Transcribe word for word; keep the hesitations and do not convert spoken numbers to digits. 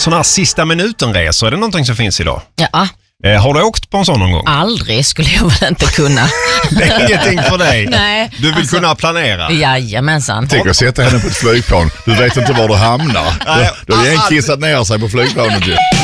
sådana här sista minuten-resor, är det någonting som finns idag? Ja. Eh, har du åkt på en sån någon gång? Aldrig skulle jag väl inte kunna. Det är ingenting för dig. Nej, du vill alltså, kunna planera. Jajamensan. Tänk att sätta henne på ett flygplan. Du vet inte var du hamnar. Nej, Då har en kissat ner sig på flygplanet.